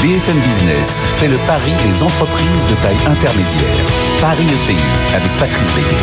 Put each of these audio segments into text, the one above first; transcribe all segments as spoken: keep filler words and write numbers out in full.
B F M Business fait le pari des entreprises de taille intermédiaire. Paris E T I avec Patrice Béguet.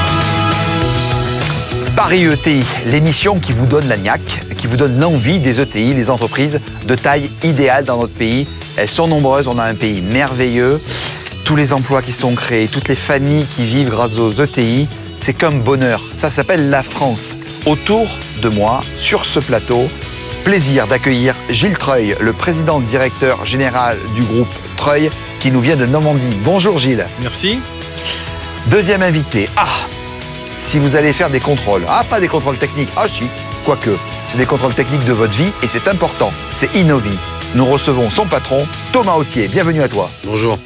Paris E T I, l'émission qui vous donne la niaque, qui vous donne l'envie des E T I, les entreprises de taille idéale dans notre pays. Elles sont nombreuses, on a un pays merveilleux. Tous les emplois qui sont créés, toutes les familles qui vivent grâce aux E T I, c'est comme bonheur. Ça s'appelle la France. Autour de moi, sur ce plateau, plaisir d'accueillir Gilles Treuil, le président directeur général du groupe Treuil, qui nous vient de Normandie. Bonjour Gilles. Merci. Deuxième invité. Ah, si vous allez faire des contrôles. Ah, pas des contrôles techniques. Ah si, quoique. C'est des contrôles techniques de votre vie et c'est important. C'est Innovi. Nous recevons son patron, Thomas Autier. Bienvenue à toi. Bonjour.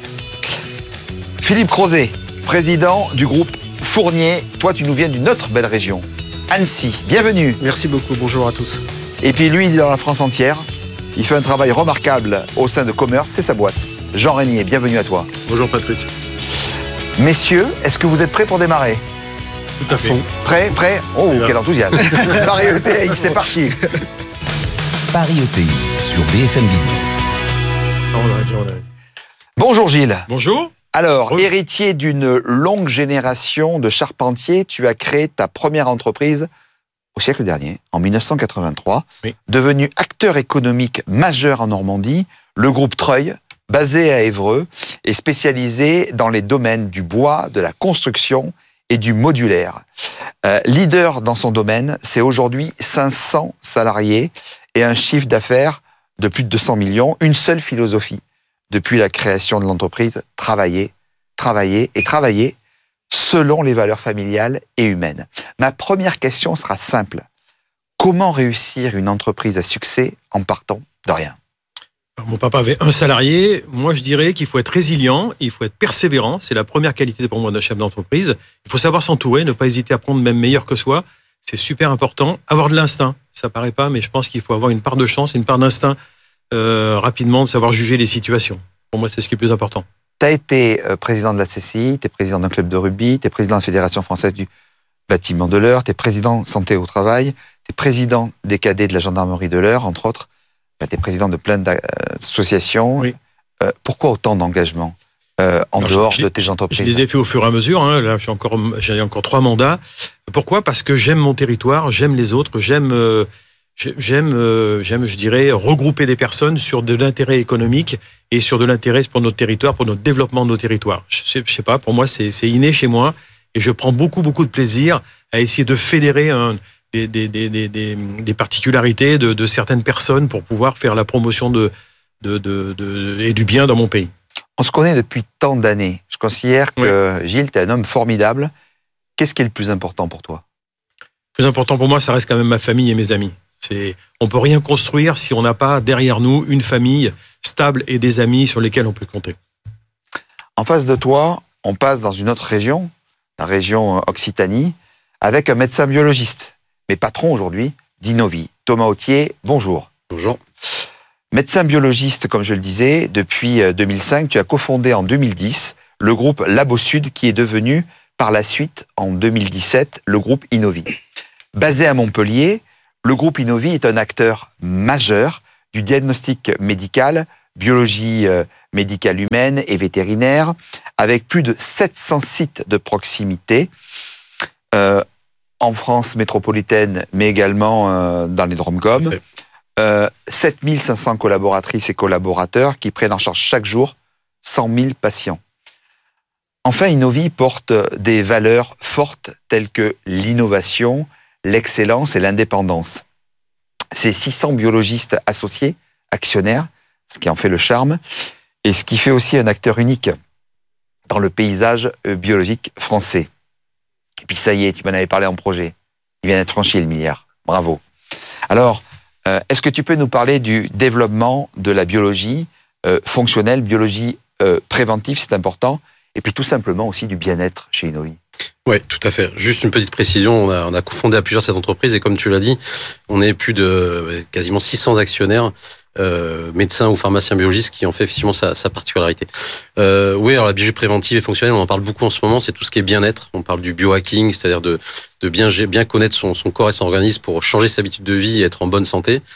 Philippe Crozet, président du groupe Fournier. Toi, tu nous viens d'une autre belle région, Annecy. Bienvenue. Merci beaucoup. Bonjour à tous. Et puis lui, il est dans la France entière. Il fait un travail remarquable au sein de Commerce. C'est sa boîte. Jean Régnier, bienvenue à toi. Bonjour Patrice. Messieurs, est-ce que vous êtes prêts pour démarrer ? Tout à fait. Prêt, prêt. Oh, quel enthousiasme. Paris E T I, c'est parti. Paris E T I sur B F M Business. On a dit, on a dit. Bonjour Gilles. Bonjour. Alors, Oui. héritier d'une longue génération de charpentiers, tu as créé ta première entreprise au siècle dernier, en mille neuf cent quatre-vingt-trois. Oui. Devenu acteur économique majeur en Normandie, le groupe Treuil, basé à Évreux, est spécialisé dans les domaines du bois, de la construction et du modulaire. Euh, leader dans son domaine, c'est aujourd'hui cinq cents salariés et un chiffre d'affaires de plus de deux cents millions. Une seule philosophie depuis la création de l'entreprise, travailler, travailler et travailler selon les valeurs familiales et humaines. Ma première question sera simple. Comment réussir une entreprise à succès en partant de rien ? Alors, mon papa avait un salarié. Moi, je dirais qu'il faut être résilient, il faut être persévérant. C'est la première qualité pour moi d'un chef d'entreprise. Il faut savoir s'entourer, ne pas hésiter à prendre même meilleur que soi. C'est super important. Avoir de l'instinct, ça paraît pas, mais je pense qu'il faut avoir une part de chance, une part d'instinct euh, rapidement, de savoir juger les situations. Pour moi, c'est ce qui est le plus important. Tu as été président de la C C I, tu es président d'un club de rugby, tu es président de la Fédération française du bâtiment de l'Eure, tu es président santé au travail, tu es président des cadets de la gendarmerie de l'Eure, entre autres. Tu es président de plein d'associations. Oui. Euh, pourquoi autant d'engagement euh, en Alors, dehors je- de tes entreprises ? Je les ai fait au fur et à mesure. Hein. Là, j'ai encore, j'ai encore trois mandats. Pourquoi ? Parce que j'aime mon territoire, j'aime les autres, j'aime, euh, j'aime, euh, j'aime, je dirais, regrouper des personnes sur de l'intérêt économique et sur de l'intérêt pour notre territoire, pour notre développement de nos territoires. Je sais, je sais pas, pour moi, c'est, c'est inné chez moi et je prends beaucoup, beaucoup de plaisir à essayer de fédérer un, des, des, des, des, des, des particularités de, de certaines personnes pour pouvoir faire la promotion de, de, de, de, et du bien dans mon pays. On se connaît depuis tant d'années. Je considère que Gilles, tu es un homme formidable. Qu'est-ce qui est le plus important pour toi ? Le plus important pour moi, ça reste quand même ma famille et mes amis. C'est, on peut rien construire si on n'a pas derrière nous une famille stable et des amis sur lesquels on peut compter. En face de toi, on passe dans une autre région, la région Occitanie, avec un médecin biologiste, mais patron aujourd'hui d'Innovi. Thomas Autier, bonjour. Bonjour. Médecin biologiste, comme je le disais, depuis deux mille cinq, tu as cofondé en deux mille dix le groupe Labosud, qui est devenu par la suite, en deux mille dix-sept, le groupe Innovi. Basé à Montpellier, le groupe Innovi est un acteur majeur du diagnostic médical, biologie euh, médicale humaine et vétérinaire, avec plus de sept cents sites de proximité euh, en France métropolitaine, mais également euh, dans les Drôme-Com. Parfait. Euh, sept mille cinq cents collaboratrices et collaborateurs qui prennent en charge chaque jour cent mille patients. Enfin, Innovi porte des valeurs fortes telles que l'innovation, l'excellence et l'indépendance. C'est six cents biologistes associés, actionnaires, ce qui en fait le charme, et ce qui fait aussi un acteur unique dans le paysage biologique français. Et puis ça y est, tu m'en avais parlé en projet. Il vient d'être franchi le milliard. Bravo. Alors, euh, est-ce que tu peux nous parler du développement de la biologie euh, fonctionnelle, biologie euh, préventive, c'est important, et puis tout simplement aussi du bien-être chez Innovi? Oui, tout à fait. Juste une petite précision, on a, on a cofondé à plusieurs cette entreprise et comme tu l'as dit, on est plus de quasiment six cents actionnaires, euh, médecins ou pharmaciens biologistes qui ont fait effectivement sa, sa particularité. Euh, oui, alors la biologie préventive et fonctionnelle, on en parle beaucoup en ce moment, c'est tout ce qui est bien-être. On parle du biohacking, c'est-à-dire de, de bien, bien connaître son, son corps et son organisme pour changer ses habitudes de vie et être en bonne santé.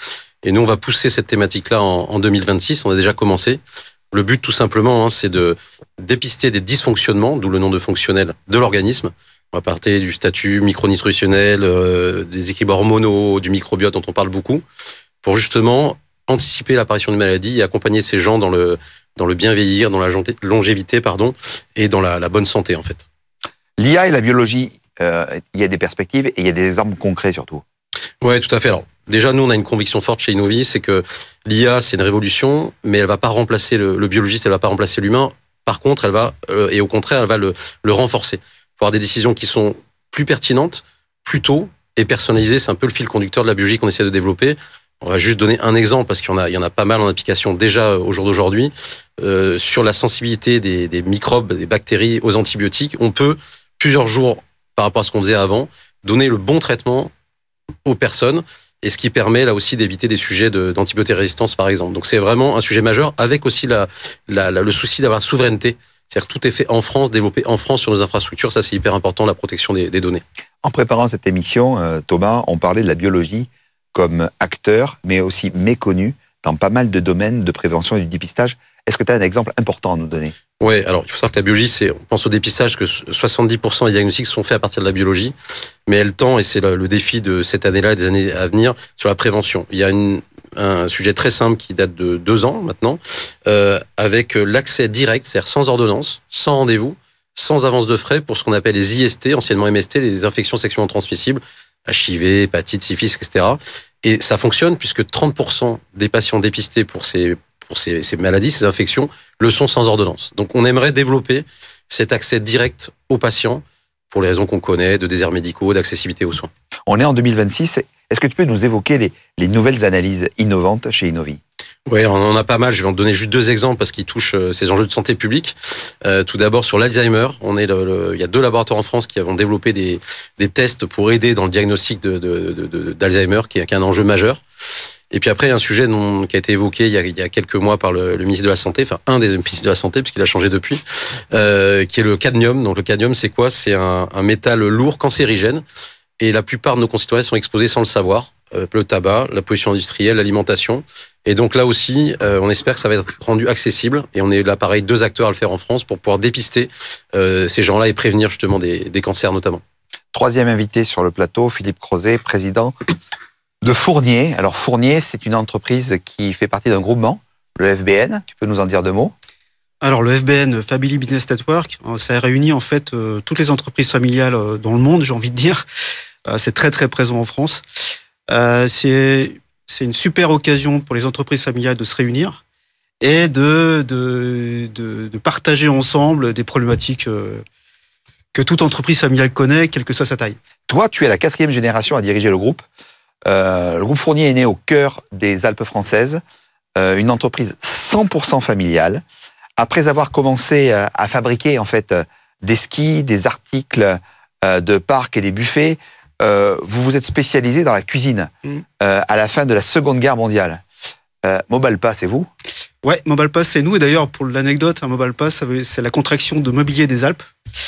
Et nous, on va pousser cette thématique-là en, en deux mille vingt-six. On a déjà commencé. Le but, tout simplement, hein, c'est de dépister des dysfonctionnements, d'où le nom de fonctionnel, de l'organisme. On va parler du statut micronutritionnel, euh, des équilibres hormonaux, du microbiote dont on parle beaucoup, pour justement anticiper l'apparition d'une maladie et accompagner ces gens dans le, dans le bien vieillir, dans la longévité, pardon, et dans la, la bonne santé, en fait. L'I A et la biologie, euh, il y a des perspectives et il y a des exemples concrets surtout. Ouais, tout à fait. Alors, déjà, nous, on a une conviction forte chez Innovi, c'est que l'I A, c'est une révolution, mais elle va pas remplacer le, le biologiste, elle va pas remplacer l'humain. Par contre, elle va, euh, et au contraire, elle va le, le renforcer. Pour avoir des décisions qui sont plus pertinentes, plus tôt et personnalisées. C'est un peu le fil conducteur de la biologie qu'on essaie de développer. On va juste donner un exemple parce qu'il y en a, il y en a pas mal en application déjà au jour d'aujourd'hui. Euh, sur la sensibilité des, des microbes, des bactéries aux antibiotiques, on peut, plusieurs jours par rapport à ce qu'on faisait avant, donner le bon traitement aux personnes. Et ce qui permet là aussi d'éviter des sujets de, d'antibiotérésistance, par exemple. Donc c'est vraiment un sujet majeur, avec aussi la, la, la, le souci d'avoir la souveraineté. C'est-à-dire que tout est fait en France, développé en France sur nos infrastructures. Ça, c'est hyper important, la protection des, des données. En préparant cette émission, euh, Thomas, on parlait de la biologie comme acteur, mais aussi méconnu dans pas mal de domaines de prévention et du dépistage. Est-ce que tu as un exemple important à nous donner ? Oui, alors il faut savoir que la biologie, c'est, on pense au dépistage, que soixante-dix pour cent des diagnostics sont faits à partir de la biologie, mais elle tend, et c'est le, le défi de cette année-là et des années à venir, sur la prévention. Il y a une, un sujet très simple qui date de deux ans maintenant, euh, avec l'accès direct, c'est-à-dire sans ordonnance, sans rendez-vous, sans avance de frais pour ce qu'on appelle les I S T, anciennement M S T, les infections sexuellement transmissibles, H I V, hépatite, syphilis, et cetera. Et ça fonctionne puisque trente pour cent des patients dépistés pour ces pour ces, ces maladies, ces infections, le sont sans ordonnance. Donc on aimerait développer cet accès direct aux patients pour les raisons qu'on connaît, de déserts médicaux, d'accessibilité aux soins. On est en deux mille vingt-six. Est-ce que tu peux nous évoquer les, les nouvelles analyses innovantes chez Innovi ? Oui, on en a pas mal. Je vais en donner juste deux exemples parce qu'ils touchent ces enjeux de santé publique. Euh, tout d'abord, sur l'Alzheimer, on est le, le, il y a deux laboratoires en France qui ont développé des, des tests pour aider dans le diagnostic de, de, de, de, d'Alzheimer, qui est, qui est un enjeu majeur. Et puis après, il y a un sujet dont, qui a été évoqué il y a, il y a quelques mois par le, le ministre de la Santé, enfin un des ministres de la Santé, puisqu'il a changé depuis, euh, qui est le cadmium. Donc le cadmium, c'est quoi ? C'est un, un métal lourd cancérigène. Et la plupart de nos concitoyens sont exposés sans le savoir. Euh, le tabac, la pollution industrielle, l'alimentation. Et donc là aussi, euh, on espère que ça va être rendu accessible. Et on est là, pareil, deux acteurs à le faire en France pour pouvoir dépister euh, ces gens-là et prévenir justement des, des cancers notamment. Troisième invité sur le plateau, Philippe Crozet, président de Fournier. Alors Fournier, c'est une entreprise qui fait partie d'un groupement, le F B N. Tu peux nous en dire deux mots ? Alors le F B N, Family Business Network, ça réunit en fait euh, toutes les entreprises familiales euh, dans le monde, j'ai envie de dire. Euh, c'est très très présent en France. Euh, c'est, c'est une super occasion pour les entreprises familiales de se réunir et de, de, de, de partager ensemble des problématiques euh, que toute entreprise familiale connaît, quelle que soit sa taille. Toi, tu es la quatrième génération à diriger le groupe. Euh, le groupe Fournier est né au cœur des Alpes françaises, euh, une entreprise cent pour cent familiale. Après avoir commencé à, à fabriquer en fait des skis, des articles euh, de parcs et des buffets, euh, vous vous êtes spécialisé dans la cuisine mmh. euh, à la fin de la Seconde Guerre mondiale. Euh, Mobalpa, c'est vous ? Ouais, Mobalpa, c'est nous. Et d'ailleurs, pour l'anecdote, hein, Mobalpa, ça veut, c'est la contraction de Mobilier des Alpes.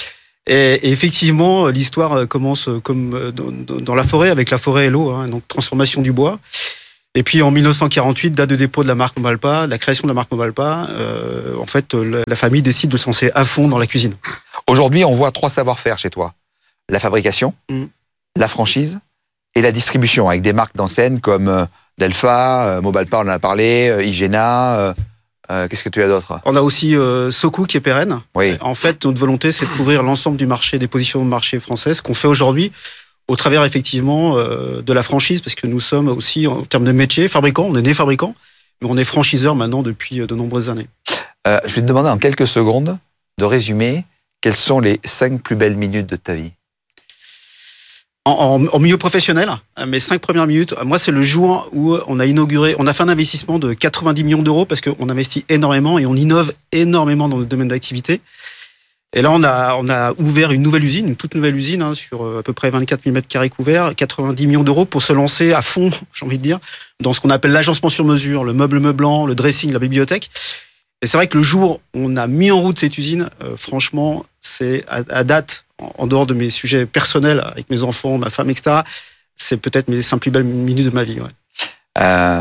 Et, et effectivement, l'histoire commence comme dans, dans la forêt, avec la forêt et l'eau, hein, donc transformation du bois. Et puis en mille neuf cent quarante-huit, date de dépôt de la marque Mobalpa, la création de la marque Mobalpa, euh, en fait, la, la famille décide de se lancer à fond dans la cuisine. Aujourd'hui, on voit trois savoir-faire chez toi. La fabrication, mmh. la franchise et la distribution, avec des marques d'enseigne comme euh, Delpha, euh, Mobalpa, on en a parlé, euh, Igena... Euh, Euh, qu'est-ce que tu as d'autre ? On a aussi euh, Soku qui est pérenne. Oui. En fait, notre volonté, c'est de couvrir l'ensemble du marché, des positions de marché françaises, qu'on fait aujourd'hui au travers effectivement euh, de la franchise, parce que nous sommes aussi, en termes de métier, fabricants, on est né fabricants, mais on est franchiseur maintenant depuis de nombreuses années. Euh, je vais te demander en quelques secondes de résumer quelles sont les cinq plus belles minutes de ta vie. En, en, en milieu professionnel, mes cinq premières minutes, moi, c'est le jour où on a inauguré, on a fait un investissement de quatre-vingt-dix millions d'euros parce qu'on investit énormément et on innove énormément dans notre domaine d'activité. Et là, on a, on a ouvert une nouvelle usine, une toute nouvelle usine, hein, sur à peu près vingt-quatre mille mètres carrés couverts, quatre-vingt-dix millions d'euros pour se lancer à fond, j'ai envie de dire, dans ce qu'on appelle l'agencement sur mesure, le meuble meublant, le dressing, la bibliothèque. Et c'est vrai que le jour où on a mis en route cette usine, euh, franchement, c'est à, à date, en dehors de mes sujets personnels avec mes enfants, ma femme, et cetera, c'est peut-être mes cinq plus belles minutes de ma vie. Ouais. Euh,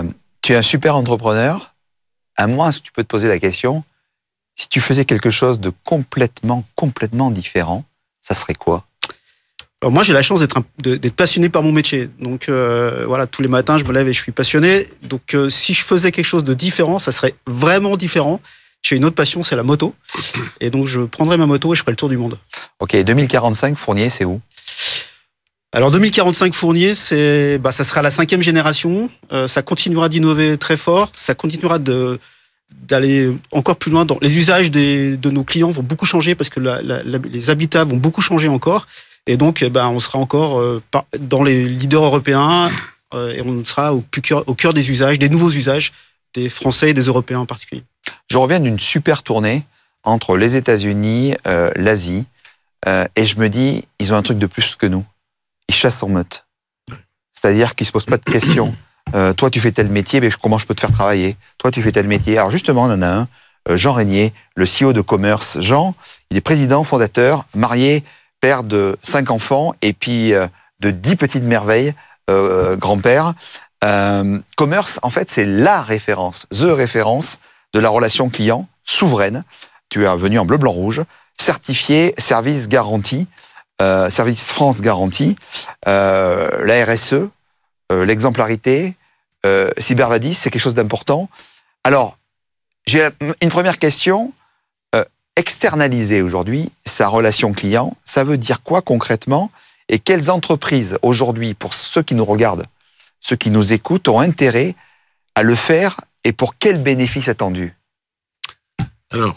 tu es un super entrepreneur. À moins, tu peux te poser la question, si tu faisais quelque chose de complètement, complètement différent, ça serait quoi? Alors moi, j'ai la chance d'être, un, d'être passionné par mon métier. Donc euh, voilà, tous les matins, je me lève et je suis passionné. Donc euh, si je faisais quelque chose de différent, ça serait vraiment différent. J'ai une autre passion, c'est la moto. Et donc je prendrais ma moto et je ferais le tour du monde. Ok, deux mille quarante-cinq, Fournier, c'est où? Alors deux mille quarante-cinq, Fournier, c'est, bah, ça sera la cinquième génération. Euh, ça continuera d'innover très fort. Ça continuera de, d'aller encore plus loin. Dans, les usages des, de nos clients vont beaucoup changer parce que la, la, la, les habitats vont beaucoup changer encore. Et donc, eh ben, on sera encore euh, par, dans les leaders européens euh, et on sera au, plus cœur, au cœur des usages, des nouveaux usages des Français et des Européens en particulier. Je reviens d'une super tournée entre les États-Unis, euh, l'Asie, euh, et je me dis, ils ont un truc de plus que nous. Ils chassent en meute. C'est-à-dire qu'ils se posent pas de questions. Euh, toi, tu fais tel métier, mais comment je peux te faire travailler? Toi, tu fais tel métier. Alors justement, on en a un, euh, Jean Régnier, le C E O de Commerce. Jean, il est président, fondateur, marié, père de cinq enfants et puis euh, de dix petites merveilles, euh, grand-père. Euh, Commerce, en fait, c'est la référence, the référence de la relation client souveraine. Tu es venu en bleu, blanc, rouge, certifié, service garanti, euh, service France garanti, euh, la R S E, euh, l'exemplarité, euh, Cybervadis, c'est quelque chose d'important. Alors, j'ai une première question. Externaliser aujourd'hui sa relation client, ça veut dire quoi concrètement? Et quelles entreprises aujourd'hui, pour ceux qui nous regardent, ceux qui nous écoutent, ont intérêt à le faire et pour quels bénéfices attendus? Alors,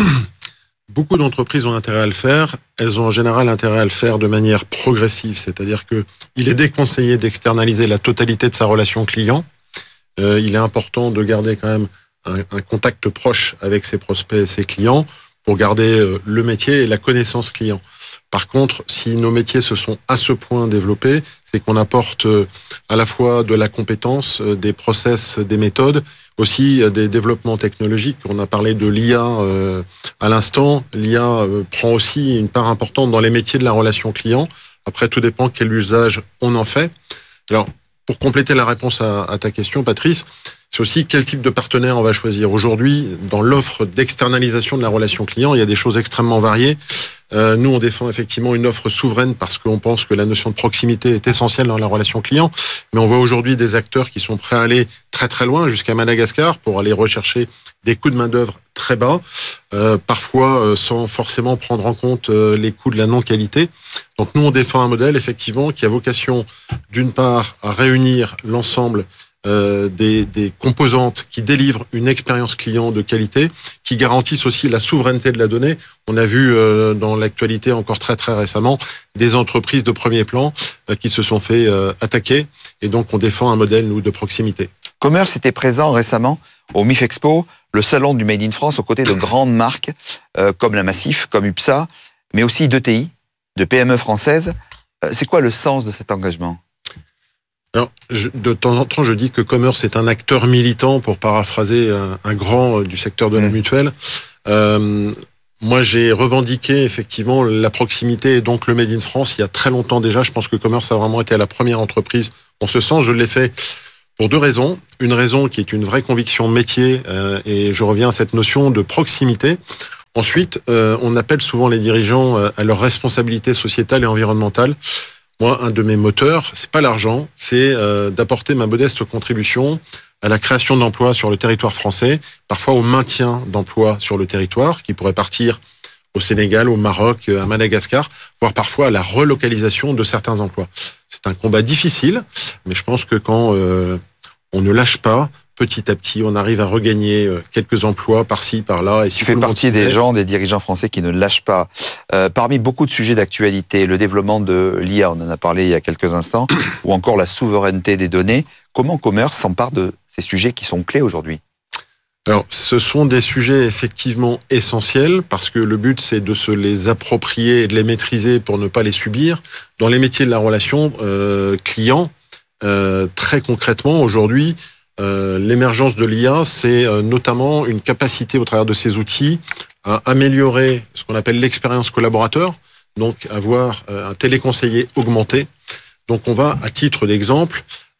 beaucoup d'entreprises ont intérêt à le faire. Elles ont en général intérêt à le faire de manière progressive, c'est-à-dire que il est déconseillé d'externaliser la totalité de sa relation client. Euh, il est important de garder quand même un, un contact proche avec ses prospects et ses clients, pour garder le métier et la connaissance client. Par contre, si nos métiers se sont à ce point développés, c'est qu'on apporte à la fois de la compétence, des process, des méthodes, aussi des développements technologiques. On a parlé de l'I A euh, à l'instant. L'I A euh, prend aussi une part importante dans les métiers de la relation client. Après, tout dépend quel usage on en fait. Alors, pour compléter la réponse à, à ta question, Patrice, c'est aussi quel type de partenaire on va choisir. Aujourd'hui, dans l'offre d'externalisation de la relation client, il y a des choses extrêmement variées. Euh, nous, on défend effectivement une offre souveraine parce qu'on pense que la notion de proximité est essentielle dans la relation client. Mais on voit aujourd'hui des acteurs qui sont prêts à aller très très loin, jusqu'à Madagascar, pour aller rechercher des coûts de main-d'œuvre très bas, euh, parfois euh, sans forcément prendre en compte euh, les coûts de la non-qualité. Donc nous, on défend un modèle effectivement qui a vocation, d'une part, à réunir l'ensemble Euh, des, des composantes qui délivrent une expérience client de qualité, qui garantissent aussi la souveraineté de la donnée. On a vu euh, dans l'actualité encore très très récemment des entreprises de premier plan euh, qui se sont fait euh, attaquer, et donc on défend un modèle, nous, de proximité. Commerce était présent récemment au M I F Expo, le salon du Made in France, aux côtés de grandes marques euh, comme la Massif, comme UPSA, mais aussi d'E T I, de P M E françaises. Euh, c'est quoi le sens de cet engagement? Alors, je, de temps en temps, je dis que Commerce est un acteur militant, pour paraphraser un, un grand du secteur de la mutuelle. Euh, moi, j'ai revendiqué effectivement la proximité et donc le Made in France il y a très longtemps déjà. Je pense que Commerce a vraiment été la première entreprise en ce sens. Je l'ai fait pour deux raisons. Une raison qui est une vraie conviction métier, euh, et je reviens à cette notion de proximité. Ensuite, euh, on appelle souvent les dirigeants à leur responsabilité sociétale et environnementale. Moi, un de mes moteurs, c'est pas l'argent, c'est euh, d'apporter ma modeste contribution à la création d'emplois sur le territoire français, parfois au maintien d'emplois sur le territoire, qui pourraient partir au Sénégal, au Maroc, à Madagascar, voire parfois à la relocalisation de certains emplois. C'est un combat difficile, mais je pense que quand euh, on ne lâche pas, petit à petit, on arrive à regagner quelques emplois par-ci, par-là. Et si tu fais partie des gens, des dirigeants français qui ne lâchent pas. Euh, parmi beaucoup de sujets d'actualité, le développement de l'I A, on en a parlé il y a quelques instants, ou encore la souveraineté des données, comment Commerce s'empare de ces sujets qui sont clés aujourd'hui? Alors, ce sont des sujets effectivement essentiels, parce que le but, c'est de se les approprier et de les maîtriser pour ne pas les subir. Dans les métiers de la relation euh, client, euh, très concrètement, aujourd'hui, Euh, l'émergence de l'I A, c'est euh, notamment une capacité au travers de ces outils à améliorer ce qu'on appelle l'expérience collaborateur, donc avoir euh, un téléconseiller augmenté. Donc on va, à titre d'exemple,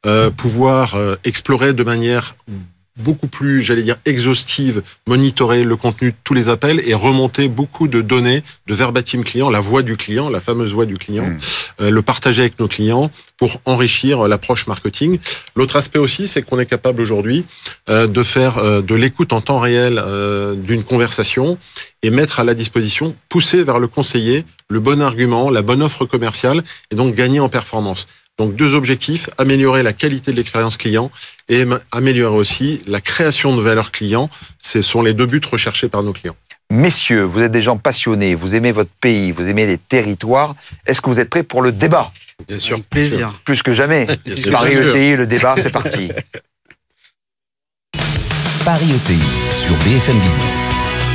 euh, pouvoir euh, explorer de manière beaucoup plus, j'allais dire, exhaustive, monitorer le contenu de tous les appels et remonter beaucoup de données de verbatim client, la voix du client, la fameuse voix du client, mmh. euh, le partager avec nos clients pour enrichir l'approche marketing. L'autre aspect aussi, c'est qu'on est capable aujourd'hui euh, de faire euh, de l'écoute en temps réel euh, d'une conversation et mettre à la disposition, pousser vers le conseiller le bon argument, la bonne offre commerciale et donc gagner en performance. Donc deux objectifs, améliorer la qualité de l'expérience client et améliorer aussi la création de valeur client. Ce sont les deux buts recherchés par nos clients. Messieurs, vous êtes des gens passionnés, vous aimez votre pays, vous aimez les territoires. Est-ce que vous êtes prêts pour le débat ? Bien sûr. Avec plaisir. Plus que jamais. Paris E T I, le débat, c'est parti. Paris E T I sur B F M Business.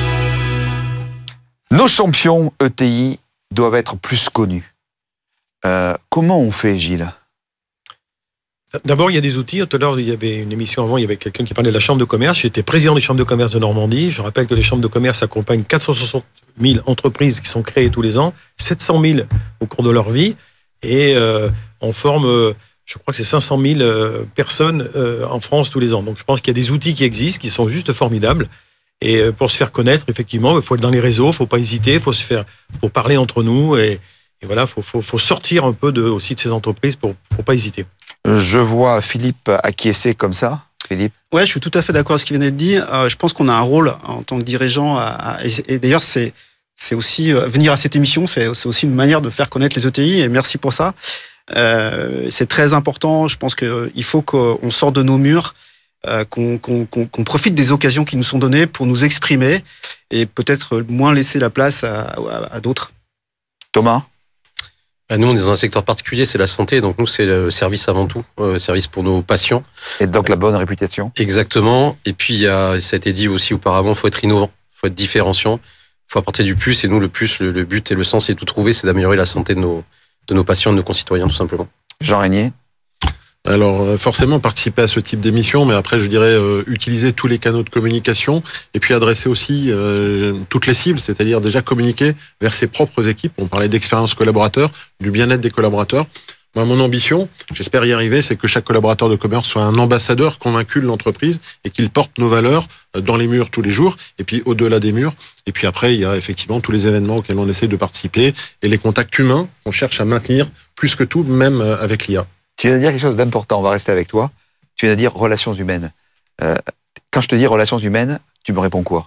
Nos champions E T I doivent être plus connus. Euh, comment on fait, Gilles ? D'abord, il y a des outils. Tout à l'heure, il y avait une émission avant, il y avait quelqu'un qui parlait de la Chambre de commerce. J'étais président des chambres de commerce de Normandie. Je rappelle que les chambres de commerce accompagnent quatre cent soixante mille entreprises qui sont créées tous les ans, sept cent mille au cours de leur vie. Et euh, on forme, euh, je crois que c'est cinq cent mille euh, personnes euh, en France tous les ans. Donc je pense qu'il y a des outils qui existent, qui sont juste formidables. Et euh, pour se faire connaître, effectivement, il faut être dans les réseaux, il ne faut pas hésiter, il faut se faire, faut parler entre nous. Et, et voilà, il faut, faut, faut sortir un peu de, aussi de ces entreprises, il ne faut pas hésiter. Je vois Philippe acquiescer comme ça. Philippe ? Ouais, je suis tout à fait d'accord avec ce qu'il venait de dire. Euh, je pense qu'on a un rôle en tant que dirigeant. À, à, et, et d'ailleurs, c'est, c'est aussi euh, venir à cette émission, c'est, c'est aussi une manière de faire connaître les E T I. Et merci pour ça. Euh, c'est très important. Je pense qu'il faut qu'on sorte de nos murs, euh, qu'on, qu'on, qu'on, qu'on profite des occasions qui nous sont données pour nous exprimer et peut-être moins laisser la place à, à, à d'autres. Thomas ? Nous, on est dans un secteur particulier, c'est la santé. Donc nous, c'est le service avant tout, euh, service pour nos patients. Et donc la bonne réputation. Exactement. Et puis, il y a, ça a été dit aussi auparavant, il faut être innovant, il faut être différenciant, il faut apporter du plus. Et nous, le plus, le, le but et le sens, c'est tout trouver, c'est d'améliorer la santé de nos, de nos patients, de nos concitoyens, tout simplement. Jean Régnier ? Alors forcément participer à ce type d'émission, mais après je dirais euh, utiliser tous les canaux de communication et puis adresser aussi euh, toutes les cibles, c'est-à-dire déjà communiquer vers ses propres équipes. On parlait d'expérience collaborateur, du bien-être des collaborateurs. Moi, mon ambition, j'espère y arriver, c'est que chaque collaborateur de commerce soit un ambassadeur convaincu de l'entreprise et qu'il porte nos valeurs dans les murs tous les jours et puis au-delà des murs. Et puis après, il y a effectivement tous les événements auxquels on essaie de participer et les contacts humains qu'on cherche à maintenir plus que tout, même avec l'I A. Tu viens de dire quelque chose d'important, on va rester avec toi. Tu viens de dire relations humaines. Euh, quand je te dis relations humaines, tu me réponds quoi ?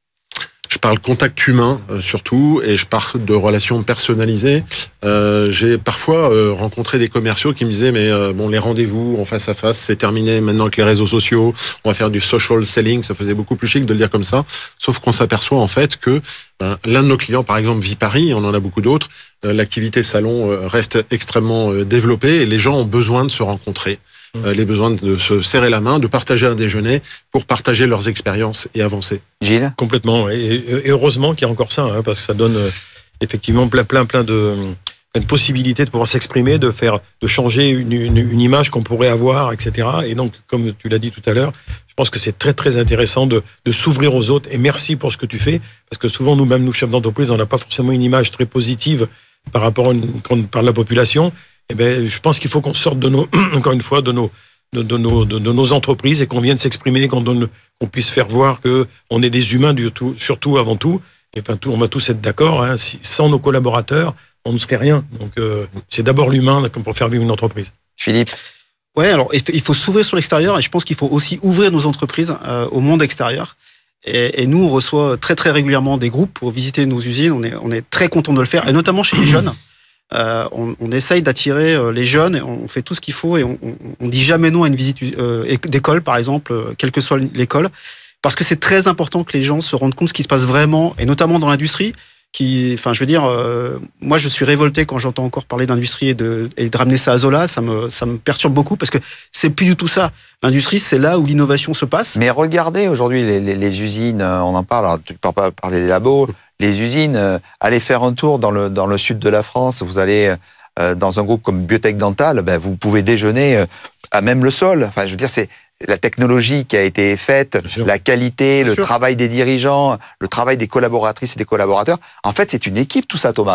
Je parle contact humain euh, surtout, et je parle de relations personnalisées. Euh, j'ai parfois euh, rencontré des commerciaux qui me disaient mais euh, bon, les rendez-vous en face à face, c'est terminé maintenant avec les réseaux sociaux. On va faire du social selling. Ça faisait beaucoup plus chic de le dire comme ça. Sauf qu'on s'aperçoit en fait que ben, l'un de nos clients, par exemple, vit Paris. On en a beaucoup d'autres. Euh, l'activité salon euh, reste extrêmement euh, développée et les gens ont besoin de se rencontrer. Euh, les besoins de se serrer la main, de partager un déjeuner pour partager leurs expériences et avancer. Gilles ? Complètement. Et, et heureusement qu'il y a encore ça, hein, parce que ça donne euh, effectivement plein, plein, plein de, plein de possibilités de pouvoir s'exprimer, de faire, de changer une, une, une image qu'on pourrait avoir, et cetera. Et donc, comme tu l'as dit tout à l'heure, je pense que c'est très, très intéressant de, de s'ouvrir aux autres. Et merci pour ce que tu fais, parce que souvent, nous-mêmes, nous, chefs d'entreprise, on n'a pas forcément une image très positive par rapport à une, quand on parle de la population. Eh ben, je pense qu'il faut qu'on sorte de nos, encore une fois, de nos, de, de nos, de, de nos entreprises et qu'on vienne s'exprimer, qu'on donne, qu'on puisse faire voir que on est des humains du tout, surtout avant tout. Et enfin, tout, on va tous être d'accord. Hein, si, sans nos collaborateurs, on ne serait rien. Donc, euh, c'est d'abord l'humain pour faire vivre une entreprise. Philippe ? Ouais, alors il faut s'ouvrir sur l'extérieur et je pense qu'il faut aussi ouvrir nos entreprises euh, au monde extérieur. Et, et nous, on reçoit très très régulièrement des groupes pour visiter nos usines. On est, on est très content de le faire, et notamment chez les jeunes. Euh, on, on essaye d'attirer euh, les jeunes, et on fait tout ce qu'il faut et on, on, on dit jamais non à une visite euh, d'école, par exemple, euh, quelle que soit l'école, parce que c'est très important que les gens se rendent compte de ce qui se passe vraiment, et notamment dans l'industrie. Qui, enfin, je veux dire, euh, moi, je suis révolté quand j'entends encore parler d'industrie et de, et de ramener ça à Zola. Ça me, ça me perturbe beaucoup parce que c'est plus du tout ça. L'industrie, c'est là où l'innovation se passe. Mais regardez aujourd'hui les, les, les usines, on en parle. Alors, tu ne peux pas parler des labos. Les usines, euh, allez faire un tour dans le dans le sud de la France. Vous allez euh, dans un groupe comme Biotech Dental, ben vous pouvez déjeuner euh, à même le sol. Enfin, je veux dire, c'est la technologie qui a été faite, la qualité, Bien le sûr. travail des dirigeants, le travail des collaboratrices et des collaborateurs. En fait, c'est une équipe tout ça, Thomas, non ?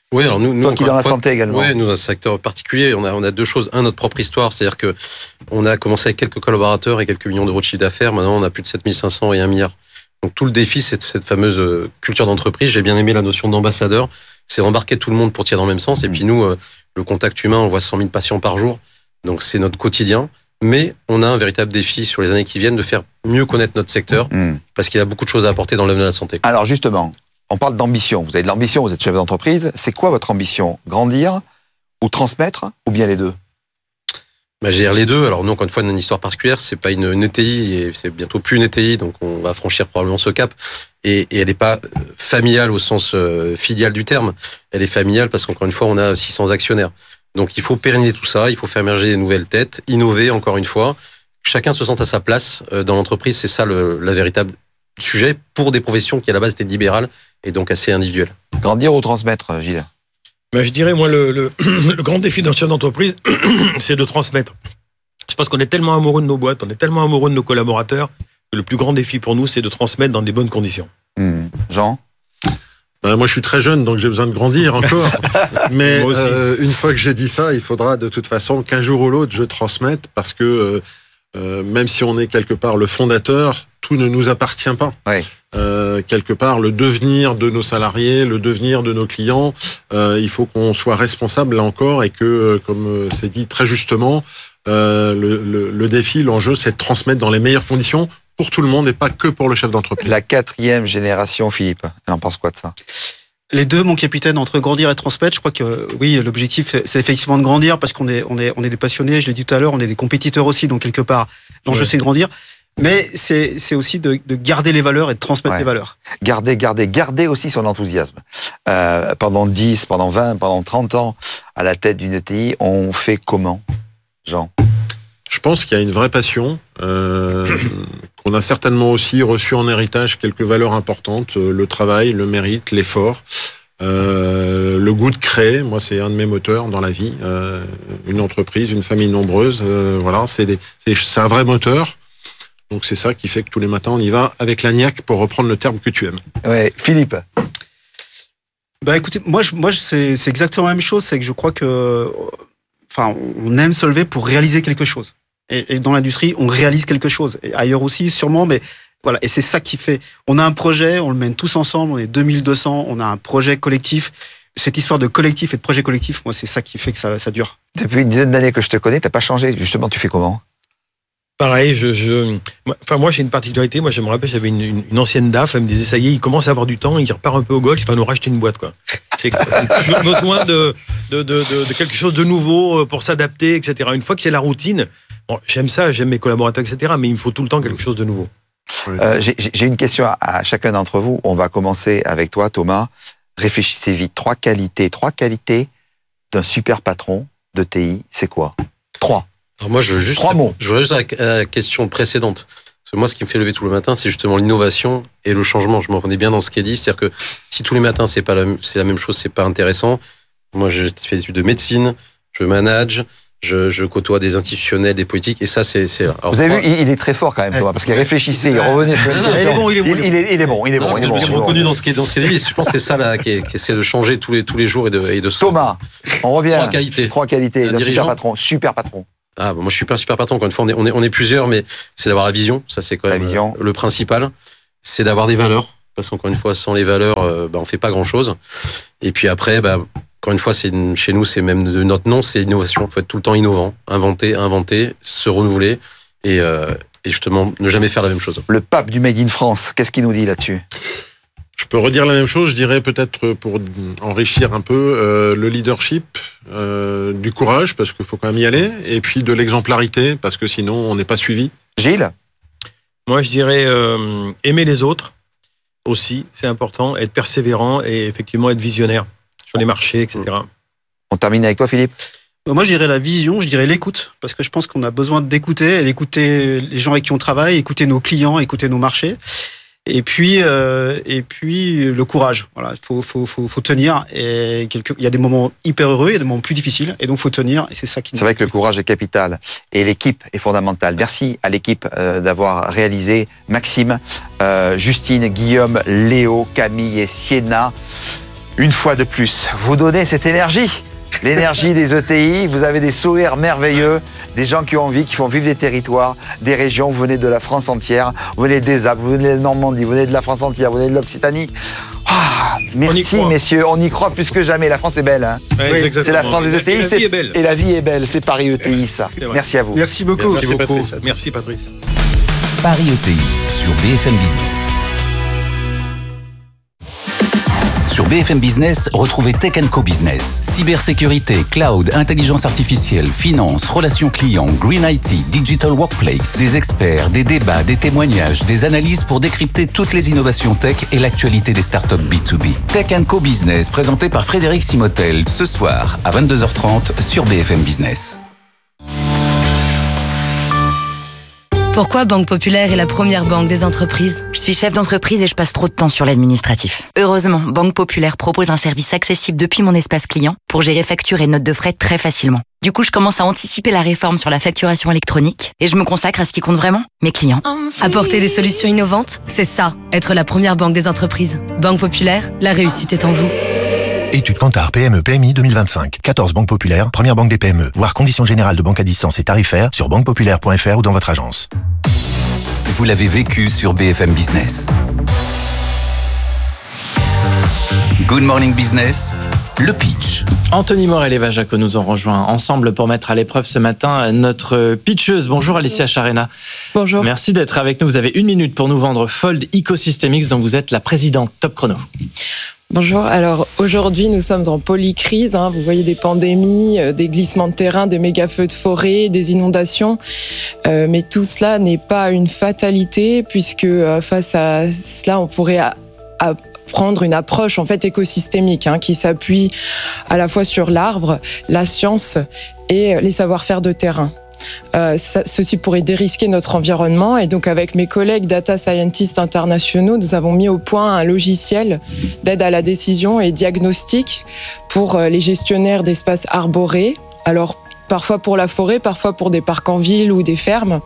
Oui, alors nous, nous Toi qui es dans la fois, santé également. Oui, nous, dans un secteur particulier, on a, on a deux choses. Un, notre propre histoire, c'est-à-dire que on a commencé avec quelques collaborateurs et quelques millions d'euros de chiffre d'affaires. Maintenant, on a plus de sept mille cinq cents et un milliard. Donc tout le défi, c'est cette fameuse culture d'entreprise. J'ai bien aimé la notion d'ambassadeur. C'est embarquer tout le monde pour tirer dans le même sens. Et puis nous, le contact humain, on voit cent mille patients par jour. Donc c'est notre quotidien. Mais on a un véritable défi sur les années qui viennent de faire mieux connaître notre secteur mmh. parce qu'il y a beaucoup de choses à apporter dans le domaine de la santé. Alors justement, on parle d'ambition. Vous avez de l'ambition, vous êtes chef d'entreprise. C'est quoi votre ambition? Grandir ou transmettre ou bien les deux? Bah, je veux dire les deux. Alors nous, encore une fois, on a une histoire particulière. C'est pas une, une E T I et c'est bientôt plus une E T I, donc on va franchir probablement ce cap. Et, et elle n'est pas familiale au sens euh, filial du terme. Elle est familiale parce qu'encore une fois, on a six cents actionnaires. Donc il faut pérenniser tout ça. Il faut faire émerger des nouvelles têtes, innover encore une fois. Chacun se sente à sa place dans l'entreprise. C'est ça le la véritable sujet pour des professions qui à la base étaient libérales et donc assez individuelles. Grandir ou transmettre, Gilles? Ben, je dirais, moi, le, le, le grand défi d'un chef d'entreprise, c'est de transmettre. Je pense qu'on est tellement amoureux de nos boîtes, on est tellement amoureux de nos collaborateurs, que le plus grand défi pour nous, c'est de transmettre dans des bonnes conditions. Mmh. Jean? Ben, moi, je suis très jeune, donc j'ai besoin de grandir encore. Mais euh, une fois que j'ai dit ça, il faudra de toute façon qu'un jour ou l'autre, je transmette, parce que euh, même si on est quelque part le fondateur, tout ne nous appartient pas. Oui. Euh, quelque part, le devenir de nos salariés, le devenir de nos clients, euh, il faut qu'on soit responsable là encore et que, comme c'est dit très justement, euh, le, le, le défi, l'enjeu, c'est de transmettre dans les meilleures conditions pour tout le monde et pas que pour le chef d'entreprise. La quatrième génération, Philippe, elle en pense quoi de ça? Les deux, mon capitaine, entre grandir et transmettre, je crois que oui, l'objectif, c'est effectivement de grandir parce qu'on est, on est, on est des passionnés, je l'ai dit tout à l'heure, on est des compétiteurs aussi, donc quelque part, l'enjeu, ouais. c'est de grandir. Mais c'est, c'est aussi de, de garder les valeurs et de transmettre ouais. les valeurs. Garder, garder, garder aussi son enthousiasme. Euh, pendant dix, pendant vingt, pendant trente ans, à la tête d'une E T I, on fait comment, Jean? Je pense qu'il y a une vraie passion, euh, qu'on a certainement aussi reçu en héritage quelques valeurs importantes, le travail, le mérite, l'effort, euh, le goût de créer. Moi, c'est un de mes moteurs dans la vie. Euh, une entreprise, une famille nombreuse, euh, voilà, c'est, des, c'est, c'est un vrai moteur. Donc c'est ça qui fait que tous les matins, on y va avec la niaque, pour reprendre le terme que tu aimes. Ouais, Philippe. Bah écoutez, moi, je, moi c'est, c'est exactement la même chose. C'est que je crois que, enfin, on aime se lever pour réaliser quelque chose. Et, et dans l'industrie, on réalise quelque chose. Et ailleurs aussi, sûrement, mais voilà. Et c'est ça qui fait. On a un projet, on le mène tous ensemble. On est deux mille deux cents. On a un projet collectif. Cette histoire de collectif et de projet collectif, moi, c'est ça qui fait que ça, ça dure. Depuis une dizaine d'années que je te connais, t'as pas changé. Justement, tu fais comment? Pareil, je, je, enfin moi j'ai une particularité. Moi je me rappelle, j'avais une, une, une ancienne D A F. Elle me disait ça y est, il commence à avoir du temps, il repart un peu au golf, il va nous racheter une boîte quoi. C'est besoin de de, de de de quelque chose de nouveau pour s'adapter, et cetera. Une fois qu'il y a la routine, bon, j'aime ça, j'aime mes collaborateurs, et cetera. Mais il me faut tout le temps quelque chose de nouveau. Euh, j'ai, j'ai une question à, à chacun d'entre vous. On va commencer avec toi, Thomas. Réfléchissez vite. Trois qualités, trois qualités d'un super patron de T I. C'est quoi? Trois. Alors moi, je veux juste, Trois mots. Je veux juste à la question précédente. Parce que moi, ce qui me fait lever tout le matin, c'est justement l'innovation et le changement. Je me reconnais bien dans ce qui est dit. C'est-à-dire que si tous les matins, c'est pas la, c'est la même chose, c'est pas intéressant. Moi, j'ai fait des études de médecine, je manage, je, je côtoie des institutionnels, des politiques, et ça, c'est, c'est, alors, vous avez moi, vu, il, il est très fort quand même, Thomas, parce qu'il réfléchissait, il revenait sur il est bon, il est bon. Il, il, est, il est bon, il est non, bon. Je me suis reconnu dans ce qui est, dans ce qui est dit. Je pense que c'est ça, là, qui, est, qui essaie de changer tous les, tous les jours et de, et de Thomas, on revient. Trois qualités. Trois qualités d'un super patron. Super patron. Ah, bon, moi, je suis pas un super patron. Encore une fois, on est, on est, on est plusieurs, mais c'est d'avoir la vision. Ça, c'est quand la même vision. le principal. C'est d'avoir des valeurs. Parce qu'encore une fois, sans les valeurs, euh, bah, on fait pas grand chose. Et puis après, bah, encore une fois, c'est une, chez nous, c'est même de notre nom, c'est l'innovation. Il faut être tout le temps innovant, inventer, inventer, se renouveler et, euh, et justement ne jamais faire la même chose. Le pape du Made in France, qu'est-ce qu'il nous dit là-dessus? Je peux redire la même chose, je dirais peut-être pour enrichir un peu euh, le leadership, euh, du courage, parce qu'il faut quand même y aller, et puis de l'exemplarité, parce que sinon on n'est pas suivi. Gilles? Moi, je dirais euh, aimer les autres aussi, c'est important, être persévérant et effectivement être visionnaire sur les marchés, et cetera. On termine avec toi, Philippe? Moi, je dirais la vision, je dirais l'écoute, parce que je pense qu'on a besoin d'écouter, d'écouter les gens avec qui on travaille, écouter nos clients, écouter nos marchés. Et puis, euh, et puis le courage. Voilà, il faut, faut, faut, faut tenir. Et quelque, il y a des moments hyper heureux, il y a des moments plus difficiles, et donc faut tenir. Et c'est ça qui. C'est vrai que le courage est capital, et l'équipe est fondamentale. Merci à l'équipe euh, d'avoir réalisé. Maxime, euh, Justine, Guillaume, Léo, Camille et Sienna. Une fois de plus, vous donnez cette énergie. L'énergie des E T I, vous avez des sourires merveilleux, des gens qui ont envie, qui font vivre des territoires, des régions, vous venez de la France entière, vous venez des Alpes, vous venez de Normandie, vous venez de la France entière, vous venez de l'Occitanie. Ah, merci messieurs, on y croit plus que jamais, la France est belle. Hein. Ouais, oui, c'est la France des E T I, et la vie est belle. Et la vie est belle, c'est Paris E T I ça. Merci à vous. Merci beaucoup. Merci, Merci beaucoup. Patrice. Merci Patrice. Paris E T I sur B F M Business. Sur B F M Business, retrouvez Tech and Co Business. Cybersécurité, cloud, intelligence artificielle, finance, relations clients, green I T, digital workplace. Des experts, des débats, des témoignages, des analyses pour décrypter toutes les innovations tech et l'actualité des startups B deux B. Tech and Co Business, présenté par Frédéric Simotel, ce soir à vingt-deux heures trente sur B F M Business. Pourquoi Banque Populaire est la première banque des entreprises ? Je suis chef d'entreprise et je passe trop de temps sur l'administratif. Heureusement, Banque Populaire propose un service accessible depuis mon espace client pour gérer factures et notes de frais très facilement. Du coup, je commence à anticiper la réforme sur la facturation électronique et je me consacre à ce qui compte vraiment, mes clients. Apporter des solutions innovantes, c'est ça, être la première banque des entreprises. Banque Populaire, la réussite est en vous. Étude Kantar P M E P M I deux mille vingt-cinq. quatorze banques populaires, première banque des P M E. Voir conditions générales de banque à distance et tarifaires sur banque populaire point f r ou dans votre agence. Vous l'avez vécu sur B F M Business. Good Morning Business, le pitch. Anthony Morel et Eva Jaco nous ont rejoints ensemble pour mettre à l'épreuve ce matin notre pitcheuse. Bonjour Alicia Charena. Bonjour. Merci d'être avec nous. Vous avez une minute pour nous vendre Fold Ecosystemix dont vous êtes la présidente. Top chrono. Bonjour, alors aujourd'hui nous sommes en polycrise, hein. Vous voyez des pandémies, euh, des glissements de terrain, des méga feux de forêt, des inondations, euh, mais tout cela n'est pas une fatalité puisque euh, face à cela on pourrait à, à prendre une approche en fait écosystémique hein, qui s'appuie à la fois sur l'arbre, la science et les savoir-faire de terrain. Euh, ça, ceci pourrait dérisquer notre environnement et donc avec mes collègues data scientists internationaux, nous avons mis au point un logiciel d'aide à la décision et diagnostic pour les gestionnaires d'espaces arborés. Alors parfois pour la forêt, parfois pour des parcs en ville ou des fermes.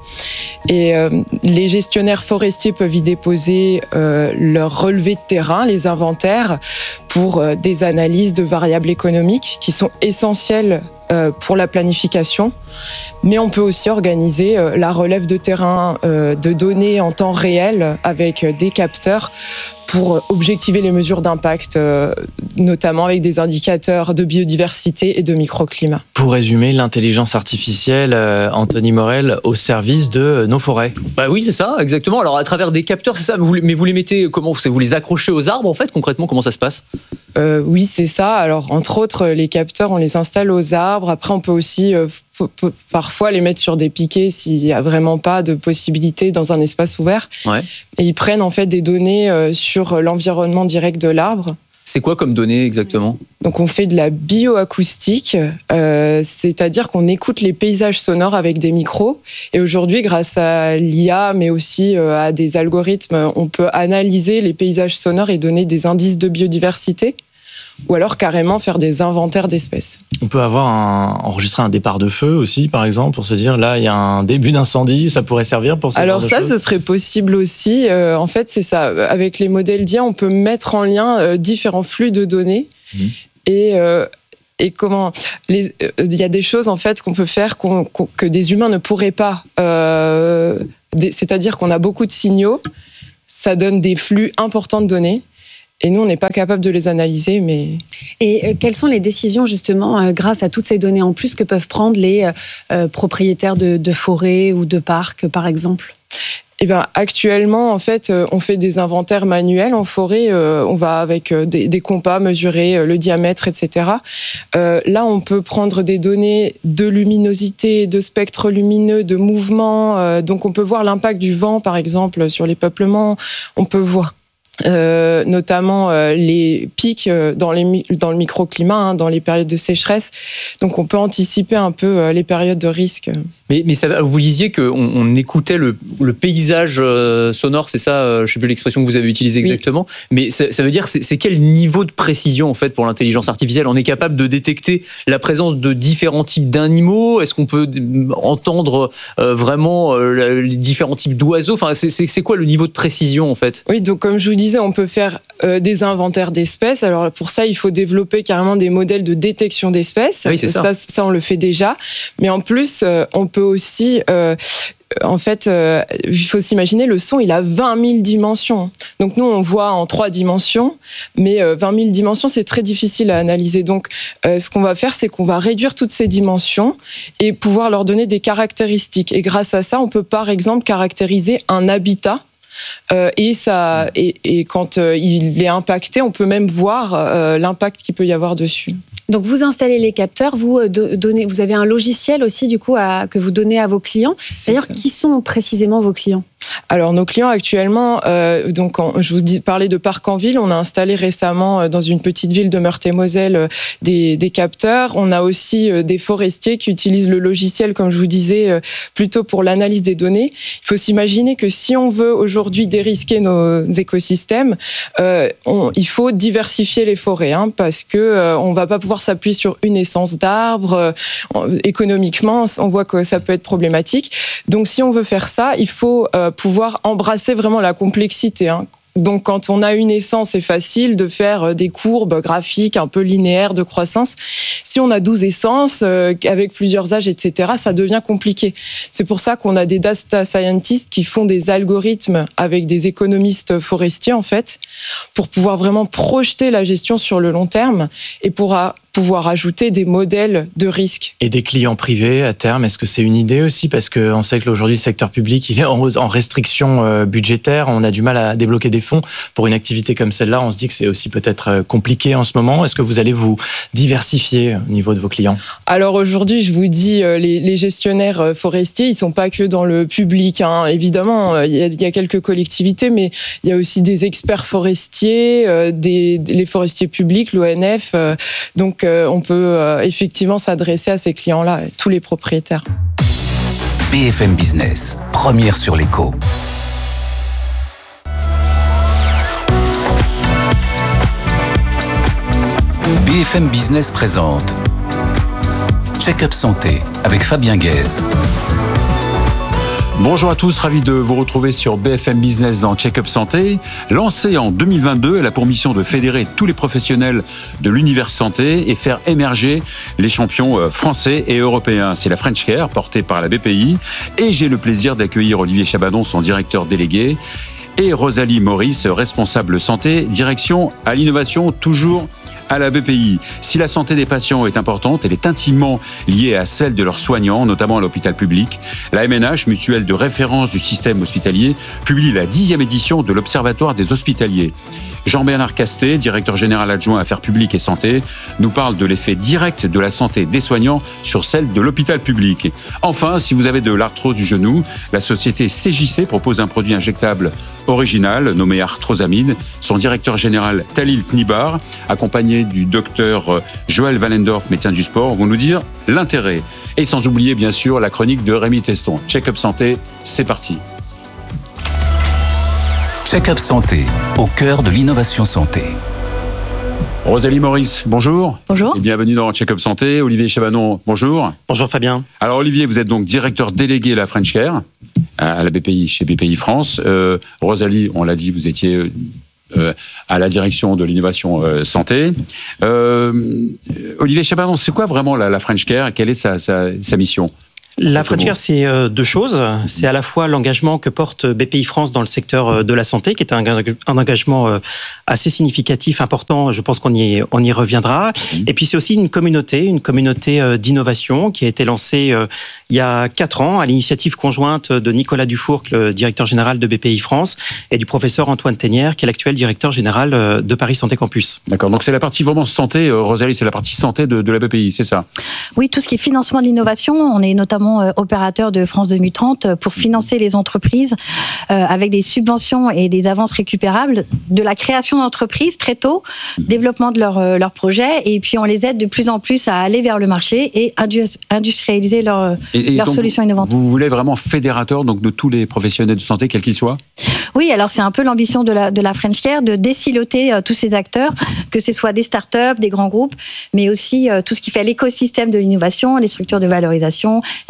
Et euh, les gestionnaires forestiers peuvent y déposer euh, leurs relevés de terrain, les inventaires, pour euh, des analyses de variables économiques qui sont essentielles euh, pour la planification. Mais on peut aussi organiser euh, la relève de terrain euh, de données en temps réel avec euh, des capteurs pour objectiver les mesures d'impact, euh, notamment avec des indicateurs de biodiversité et de microclimat. Pour résumer, l'intelligence artificielle, euh, Anthony Morel, au service de nos forêts. Bah oui, c'est ça, exactement. Alors à travers des capteurs, c'est ça. Vous, mais vous les mettez comment ? Vous les accrochez aux arbres en fait, concrètement, comment ça se passe ? euh, Oui, c'est ça. Alors entre autres, les capteurs, on les installe aux arbres. Après, on peut aussi euh, parfois les mettre sur des piquets s'il n'y a vraiment pas de possibilité dans un espace ouvert. Ouais. Et ils prennent en fait des données euh, sur l'environnement direct de l'arbre. C'est quoi comme données exactement ? Donc on fait de la bioacoustique, euh, c'est-à-dire qu'on écoute les paysages sonores avec des micros. Et aujourd'hui, grâce à l'I A, mais aussi euh, à des algorithmes, on peut analyser les paysages sonores et donner des indices de biodiversité. Ou alors carrément faire des inventaires d'espèces. On peut avoir un, enregistrer un départ de feu aussi, par exemple, pour se dire là, il y a un début d'incendie, ça pourrait servir pour ce alors genre de ça, choses. Ce serait possible aussi. Euh, en fait, c'est ça. Avec les modèles d'I A, on peut mettre en lien euh, différents flux de données mmh. et euh, et comment il euh, y a des choses en fait qu'on peut faire qu'on, qu'on, que des humains ne pourraient pas. Euh, des, c'est-à-dire qu'on a beaucoup de signaux, ça donne des flux importants de données. Et nous, on n'est pas capable de les analyser, mais... Et euh, quelles sont les décisions, justement, euh, grâce à toutes ces données en plus, que peuvent prendre les euh, propriétaires de, de forêts ou de parcs, par exemple ? Eh ben, actuellement, en fait, on fait des inventaires manuels en forêt. Euh, on va avec des, des compas mesurer le diamètre, et cetera. Euh, là, on peut prendre des données de luminosité, de spectre lumineux, de mouvement. Euh, donc, on peut voir l'impact du vent, par exemple, sur les peuplements. On peut voir Euh, notamment euh, les pics euh, dans, les, dans le microclimat, hein, dans les périodes de sécheresse. Donc on peut anticiper un peu euh, les périodes de risque. Mais, mais ça, vous disiez qu'on on écoutait le, le paysage euh, sonore, c'est ça, euh, je ne sais plus l'expression que vous avez utilisée exactement, oui. Mais ça, ça veut dire, c'est, c'est quel niveau de précision en fait pour l'intelligence artificielle ? On est capable de détecter la présence de différents types d'animaux ? Est-ce qu'on peut entendre euh, vraiment euh, les différents types d'oiseaux ? Enfin, c'est, c'est, c'est quoi le niveau de précision en fait ? Oui, donc comme je vous disais, disais, on peut faire euh, des inventaires d'espèces. Alors pour ça, il faut développer carrément des modèles de détection d'espèces. Oui, c'est ça. Ça, ça, on le fait déjà. Mais en plus, euh, on peut aussi... Euh, En fait, euh, il faut s'imaginer, le son, il a vingt mille dimensions. Donc nous, on voit en trois dimensions, mais euh, vingt mille dimensions, c'est très difficile à analyser. Donc euh, ce qu'on va faire, c'est qu'on va réduire toutes ces dimensions et pouvoir leur donner des caractéristiques. Et grâce à ça, on peut par exemple caractériser un habitat. Euh, et, ça, et, et quand euh, il est impacté, on peut même voir euh, l'impact qu'il peut y avoir dessus. Donc vous installez les capteurs, vous donnez, vous avez un logiciel aussi du coup à, que vous donnez à vos clients. D'ailleurs, qui sont précisément vos clients ? Alors nos clients actuellement, euh, donc en, je vous dis, parlais de parc en ville, on a installé récemment euh, dans une petite ville de Meurthe-et-Moselle euh, des, des capteurs. On a aussi euh, des forestiers qui utilisent le logiciel, comme je vous disais, euh, plutôt pour l'analyse des données. Il faut s'imaginer que si on veut aujourd'hui dérisquer nos écosystèmes, euh, on, il faut diversifier les forêts, hein, parce que euh, on va pas pouvoir s'appuyer sur une essence d'arbres. Euh, économiquement, on voit que ça peut être problématique. Donc si on veut faire ça, il faut euh, pouvoir embrasser vraiment la complexité, hein. Donc, quand on a une essence, c'est facile de faire des courbes graphiques un peu linéaires de croissance. Si on a douze essences, euh, avec plusieurs âges, et cetera, ça devient compliqué. C'est pour ça qu'on a des data scientists qui font des algorithmes avec des économistes forestiers, en fait, pour pouvoir vraiment projeter la gestion sur le long terme et pour a, pouvoir ajouter des modèles de risque. Et des clients privés à terme, est-ce que c'est une idée aussi ? Parce qu'on sait que aujourd'hui, le secteur public, il est en restriction budgétaire, on a du mal à débloquer des fonds. Pour une activité comme celle-là, on se dit que c'est aussi peut-être compliqué en ce moment. Est-ce que vous allez vous diversifier au niveau de vos clients ? Alors aujourd'hui, je vous dis, les, les gestionnaires forestiers, ils ne sont pas que dans le public, hein. Évidemment, il y, a, il y a quelques collectivités, mais il y a aussi des experts forestiers, des, les forestiers publics, l'O N F. Donc, on peut effectivement s'adresser à ces clients-là, tous les propriétaires. B F M Business, première sur l'écho. B F M Business présente Check-up Santé avec Fabien Guèze. Bonjour à tous, ravi de vous retrouver sur B F M Business dans Check-up Santé. Lancée en deux mille vingt-deux, elle a pour mission de fédérer tous les professionnels de l'univers santé et faire émerger les champions français et européens. C'est la French Care, portée par la B P I. Et j'ai le plaisir d'accueillir Olivier Chabadon, son directeur délégué, et Rosalie Maurice, responsable santé, direction à l'innovation, toujours à la B P I. Si la santé des patients est importante, elle est intimement liée à celle de leurs soignants, notamment à l'hôpital public. La M N H, mutuelle de référence du système hospitalier, publie la dixième édition de l'Observatoire des hospitaliers. Jean-Bernard Castet, directeur général adjoint Affaires publiques et santé, nous parle de l'effet direct de la santé des soignants sur celle de l'hôpital public. Enfin, si vous avez de l'arthrose du genou, la société C J C propose un produit injectable original nommé Arthrosamide. Son directeur général Talil Knibar, accompagné du docteur Joël Wallendorf, médecin du sport, vont nous dire l'intérêt. Et sans oublier bien sûr la chronique de Rémi Teston. Check-up Santé, c'est parti. Check-up Santé, au cœur de l'innovation santé. Rosalie Maurice, bonjour. Bonjour. Et bienvenue dans Check-up Santé. Olivier Chabadon, bonjour. Bonjour Fabien. Alors Olivier, vous êtes donc directeur délégué à la French Care, à la B P I, chez B P I France. Euh, Rosalie, on l'a dit, vous étiez euh, à la direction de l'innovation euh, santé. Euh, Olivier Chabadon, c'est quoi vraiment la, la French Care ? Quelle est sa, sa, sa mission ? La French Care, c'est deux choses. C'est à la fois l'engagement que porte B P I France dans le secteur de la santé, qui est un, un engagement assez significatif, important. Je pense qu'on y, on y reviendra. Et puis, c'est aussi une communauté, une communauté d'innovation qui a été lancée il y a quatre ans à l'initiative conjointe de Nicolas Dufourc, le directeur général de B P I France, et du professeur Antoine Ténière, qui est l'actuel directeur général de Paris Santé Campus. D'accord. Donc, c'est la partie vraiment santé, Rosalie, c'est la partie santé de, de la B P I, c'est ça ? Oui, tout ce qui est financement de l'innovation, on est notamment opérateur de France deux mille trente pour financer les entreprises euh, avec des subventions et des avances récupérables, de la création d'entreprises très tôt, développement de leurs leur projets, et puis on les aide de plus en plus à aller vers le marché et industrialiser leurs leur solutions innovantes. Vous voulez vraiment fédérateur donc, de tous les professionnels de santé, quels qu'ils soient ? Oui, alors c'est un peu l'ambition de la, de la French Care, de désiloter euh, tous ces acteurs, que ce soit des startups, des grands groupes, mais aussi euh, tout ce qui fait l'écosystème de l'innovation, les structures de valorisation, les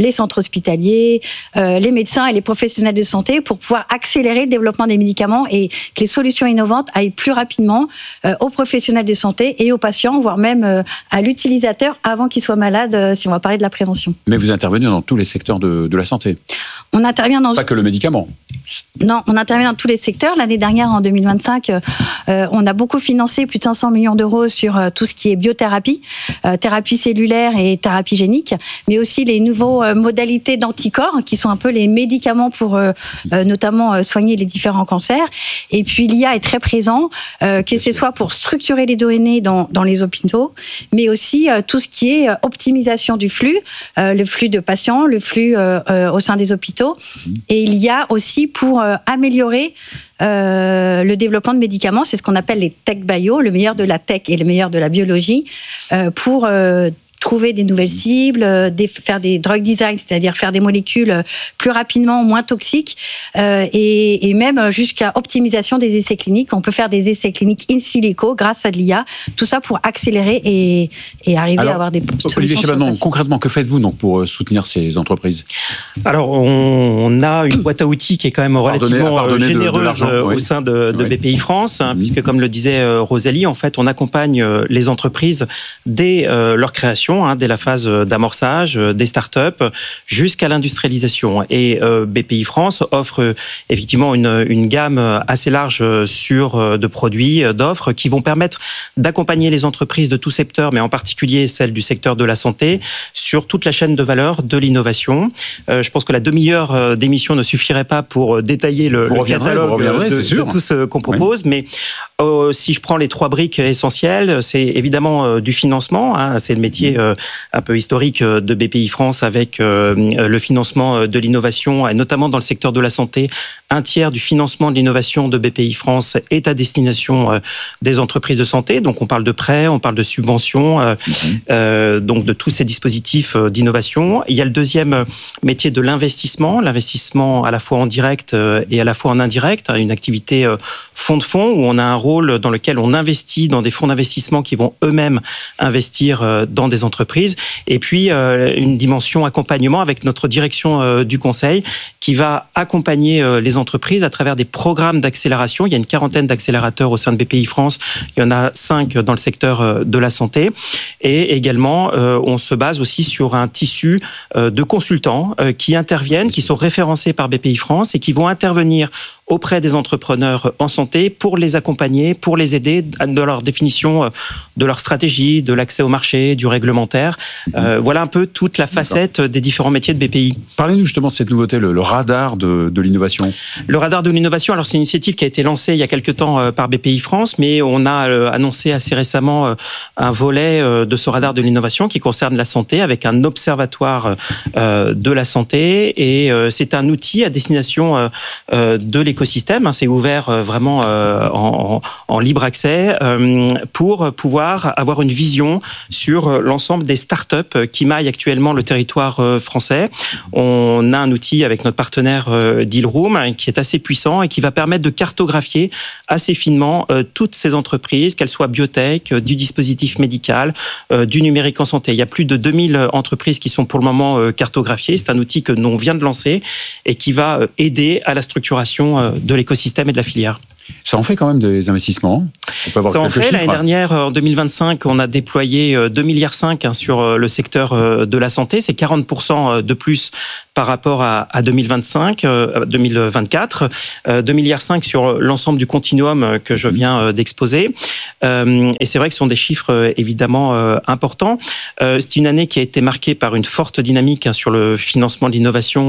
les centres hospitaliers, euh, les médecins et les professionnels de santé pour pouvoir accélérer le développement des médicaments et que les solutions innovantes aillent plus rapidement euh, aux professionnels de santé et aux patients, voire même euh, à l'utilisateur avant qu'il soit malade, euh, si on va parler de la prévention. Mais vous intervenez dans tous les secteurs de, de la santé. On intervient dans... Pas que le médicament. Non, on intervient dans tous les secteurs. L'année dernière, en deux mille vingt-cinq, euh, on a beaucoup financé, plus de cinq cents millions d'euros sur euh, tout ce qui est biothérapie, euh, thérapie cellulaire et thérapie génique, mais aussi les nouveaux euh, modalités d'anticorps, qui sont un peu les médicaments pour euh, euh, notamment euh, soigner les différents cancers. Et puis l'I A est très présent, euh, que ce soit pour structurer les données dans, dans les hôpitaux, mais aussi euh, tout ce qui est euh, optimisation du flux, euh, le flux de patients, le flux euh, euh, au sein des hôpitaux. Et il y a aussi pour euh, améliorer euh, le développement de médicaments, c'est ce qu'on appelle les tech bio, le meilleur de la tech et le meilleur de la biologie, euh, pour euh, trouver des nouvelles cibles, euh, des, faire des drug design, c'est-à-dire faire des molécules plus rapidement, moins toxiques, euh, et, et même jusqu'à optimisation des essais cliniques. On peut faire des essais cliniques in silico grâce à de l'I A, tout ça pour accélérer et, et arriver Alors, à avoir des Olivier solutions. Chabanon, concrètement, que faites-vous donc pour soutenir ces entreprises? Alors, on a une boîte à outils qui est quand même relativement pardonnez, généreuse de, de au oui. sein de, de oui. B P I France, hein, puisque comme le disait Rosalie, en fait, on accompagne les entreprises dès euh, leur création, hein, dès la phase d'amorçage, des startups, jusqu'à l'industrialisation. Et euh, B P I France offre euh, effectivement une, une gamme assez large sur euh, de produits, d'offres qui vont permettre d'accompagner les entreprises de tout secteur, mais en particulier celles du secteur de la santé, sur toute la chaîne de valeur de l'innovation. Euh, je pense que la demi-heure d'émission ne suffirait pas pour détailler le, le catalogue de, de tout ce qu'on propose, oui. mais euh, si je prends les trois briques essentielles, c'est évidemment euh, du financement, hein, c'est le métier euh, un peu historique de B P I France avec euh, le financement de l'innovation, et notamment dans le secteur de la santé. Un tiers du financement de l'innovation de B P I France est à destination euh, des entreprises de santé. Donc on parle de prêts, on parle de subventions, euh, mmh. euh, donc de tous ces dispositifs euh, d'innovation. Il y a le deuxième métier de l'investissement, l'investissement à la fois en direct euh, et à la fois en indirect, hein, une activité euh, fonds de fonds où on a un rôle dans lequel on investit dans des fonds d'investissement qui vont eux-mêmes investir euh, dans des entreprises. Et puis euh, une dimension accompagnement avec notre direction euh, du conseil qui va accompagner euh, les entreprises à travers des programmes d'accélération. Il y a une quarantaine d'accélérateurs au sein de B P I France. Il y en a cinq dans le secteur euh, de la santé. Et également, euh, on se base aussi sur un tissu euh, de consultants euh, qui interviennent, qui sont référencés par B P I France et qui vont intervenir auprès des entrepreneurs en santé pour les accompagner, pour les aider dans leur définition de leur stratégie, de l'accès au marché, du réglementaire. Euh, voilà un peu toute la facette des différents métiers de B P I. Parlez-nous justement de cette nouveauté, le, le radar de, de l'innovation. Le radar de l'innovation, alors c'est une initiative qui a été lancée il y a quelques temps par B P I France, mais on a annoncé assez récemment un volet de ce radar de l'innovation qui concerne la santé avec un observatoire de la santé, et c'est un outil à destination de l'économie. Écosystème, c'est ouvert vraiment en, en libre accès pour pouvoir avoir une vision sur l'ensemble des startups qui maillent actuellement le territoire français. On a un outil avec notre partenaire Dealroom qui est assez puissant et qui va permettre de cartographier assez finement toutes ces entreprises, qu'elles soient biotech, du dispositif médical, du numérique en santé. Il y a plus de deux mille entreprises qui sont pour le moment cartographiées. C'est un outil que l'on vient de lancer et qui va aider à la structuration de l'écosystème et de la filière. Ça en fait quand même des investissements. On peut avoir Ça en fait. Chiffres. L'année dernière, en deux mille vingt-cinq, on a déployé deux virgule cinq milliards sur le secteur de la santé. C'est quarante pour cent de plus par rapport à deux mille vingt-cinq, deux mille vingt-quatre. deux virgule cinq milliards sur l'ensemble du continuum que je viens d'exposer. Et c'est vrai que ce sont des chiffres évidemment importants. C'est une année qui a été marquée par une forte dynamique sur le financement de l'innovation